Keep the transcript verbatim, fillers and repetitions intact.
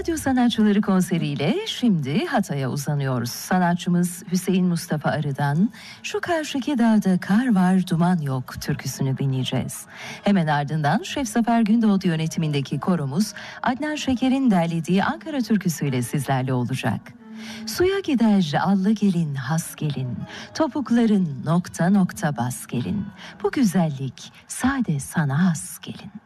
Radyo Sanatçıları konseriyle şimdi Hatay'a uzanıyoruz. Sanatçımız Hüseyin Mustafa Arı'dan "Şu karşıki dağda kar var duman yok" türküsünü dinleyeceğiz. Hemen ardından Şef Zafer Gündoğdu yönetimindeki koromuz Adnan Şeker'in derlediği Ankara türküsüyle sizlerle olacak. Suya gider allı gelin has gelin, topukların nokta nokta bas gelin, bu güzellik sade sana has gelin.